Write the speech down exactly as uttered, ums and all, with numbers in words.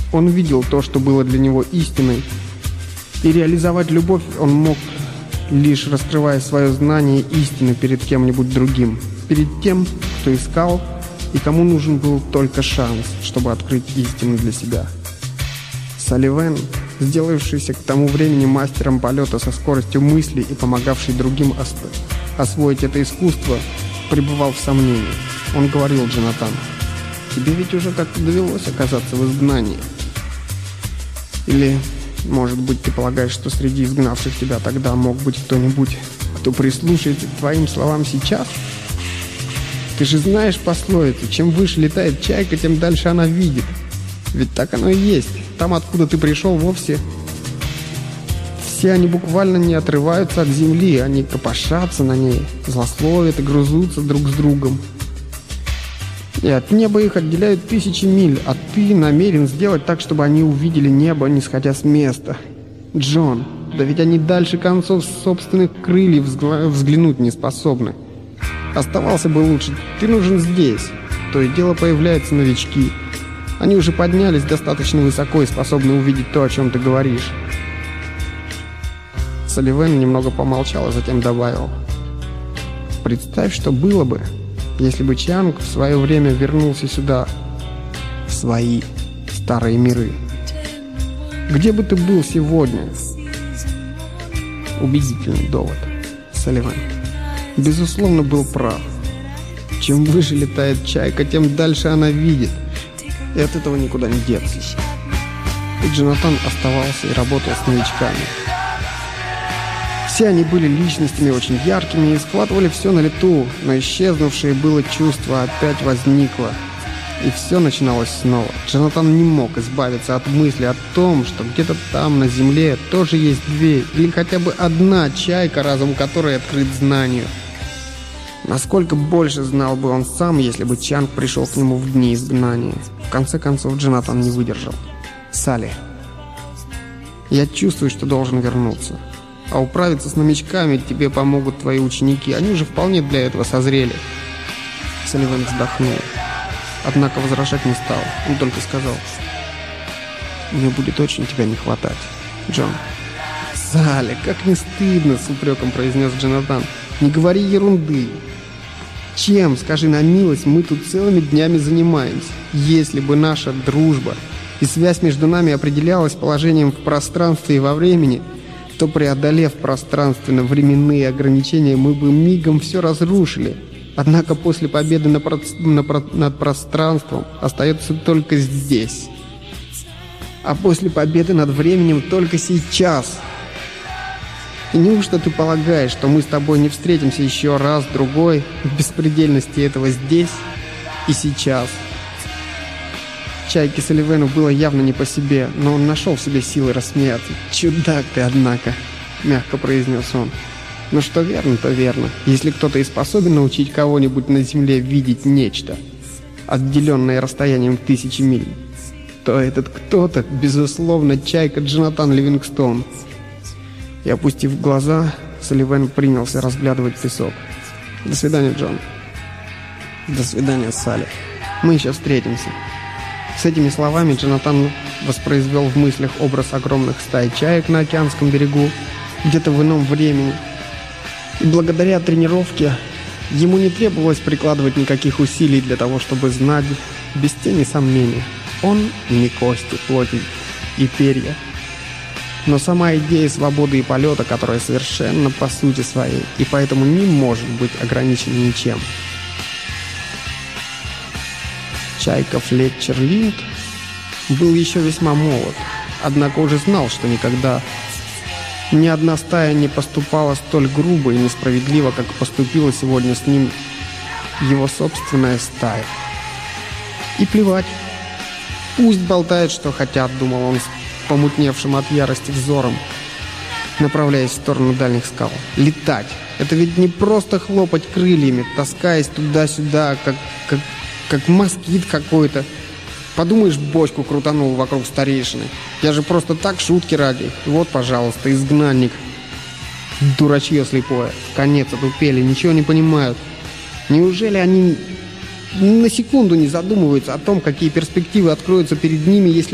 Он видел то, что было для него истиной, и реализовать любовь он мог, лишь раскрывая свое знание истины перед кем-нибудь другим, перед тем, кто искал и кому нужен был только шанс, чтобы открыть истину для себя. Салливан, сделавшийся к тому времени мастером полета со скоростью мысли и помогавший другим осво- освоить это искусство, пребывал в сомнении. Он говорил Джонатану: «Тебе ведь уже как-то довелось оказаться в изгнании. Или, может быть, ты полагаешь, что среди изгнавших тебя тогда мог быть кто-нибудь, кто прислушается к твоим словам сейчас? Ты же знаешь пословицу: чем выше летает чайка, тем дальше она видит. Ведь так оно и есть. Там, откуда ты пришел, вовсе все они буквально не отрываются от земли, они копошатся на ней, злословят и грызутся друг с другом. И от неба их отделяют тысячи миль, а ты намерен сделать так, чтобы они увидели небо, не сходя с места. Джон, да ведь они дальше концов собственных крыльев взгла- взглянуть не способны. Оставался бы лучше, ты нужен здесь. То и дело появляются новички. Они уже поднялись достаточно высоко и способны увидеть то, о чем ты говоришь». Салливан немного помолчал, а затем добавил: «Представь, что было бы, если бы Чанг в свое время вернулся сюда, в свои старые миры. Где бы ты был сегодня?» Убедительный довод. Салливан, безусловно, был прав. Чем выше летает чайка, тем дальше она видит. И от этого никуда не деться. И Джонатан оставался и работал с новичками. Все они были личностями очень яркими и схватывали все на лету, но исчезнувшее было чувство опять возникло. И все начиналось снова. Джонатан не мог избавиться от мысли о том, что где-то там, на земле, тоже есть дверь, или хотя бы одна чайка, разум которой открыт знанию. Насколько больше знал бы он сам, если бы Чанг пришел к нему в дни изгнания. В конце концов, Джонатан не выдержал. «Салли, я чувствую, что должен вернуться. А управиться с новичками тебе помогут твои ученики. Они уже вполне для этого созрели». Салливан вздохнул. Однако возражать не стал. Он только сказал: «Мне будет очень тебя не хватать, Джон». «Салли, как не стыдно!» — с упреком произнес Джонатан. «Не говори ерунды. Чем, скажи на милость, мы тут целыми днями занимаемся? Если бы наша дружба и связь между нами определялась положением в пространстве и во времени, то, преодолев пространственно-временные ограничения, мы бы мигом все разрушили. Однако после победы на про... На про... над пространством остается только здесь. А после победы над временем только сейчас. И неужто ты полагаешь, что мы с тобой не встретимся еще раз-другой в беспредельности этого здесь и сейчас?» Чайке Салливану было явно не по себе, но он нашел в себе силы рассмеяться. «Чудак ты, однако», — мягко произнес он. «Но что верно, то верно. Если кто-то и способен научить кого-нибудь на земле видеть нечто, отделенное расстоянием в тысячи миль, то этот кто-то, безусловно, чайка Джонатан Ливингстон». И, опустив глаза, Салливан принялся разглядывать песок. «До свидания, Джон». «До свидания, Салли. Мы еще встретимся». С этими словами Джонатан воспроизвел в мыслях образ огромных стай чаек на океанском берегу, где-то в ином времени. И благодаря тренировке ему не требовалось прикладывать никаких усилий для того, чтобы знать, без тени сомнения, он не кости, плоти и перья, но сама идея свободы и полета, которая совершенно по сути своей, и поэтому не может быть ограничена ничем. Чайка Флетчер Линд был еще весьма молод, однако уже знал, что никогда ни одна стая не поступала столь грубо и несправедливо, как поступила сегодня с ним его собственная стая. И плевать. Пусть болтают, что хотят, думал он с помутневшим от ярости взором, направляясь в сторону дальних скал. Летать. Это ведь не просто хлопать крыльями, таскаясь туда-сюда, как, как, как москит какой-то. Подумаешь, бочку крутанул вокруг старейшины. Я же просто так, шутки ради. Вот, пожалуйста, изгнанник. Дурачье слепое. Конец отупели, ничего не понимают. Неужели они на секунду не задумываются о том, какие перспективы откроются перед ними, если